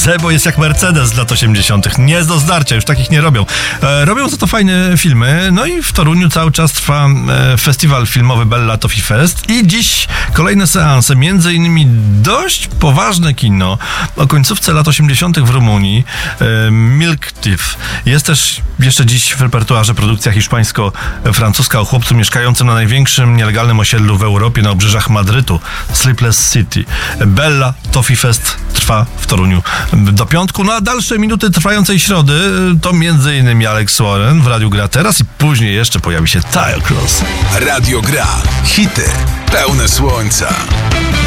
Zebo jest jak Mercedes z lat 80. Nie do zdarcia, już takich nie robią. Robią za to fajne filmy. No i w Toruniu cały czas trwa festiwal filmowy Bella Toffee Fest i dziś kolejne seanse, między innymi dość poważne kino o końcówce lat 80. w Rumunii. Milk Thief. Jest też jeszcze dziś w repertuarze produkcja hiszpańsko-francuska o chłopcu mieszkającym na największym nielegalnym osiedlu w Europie na obrzeżach Madrytu, Sleepless City. Bella Toffee Fest trwa w Toruniu do piątku. No a dalsze minuty trwającej środy to m.in. Alex Warren w Radiu Gra teraz i później jeszcze pojawi się Tile Cross. Radio Gra. Hity pełne słońca.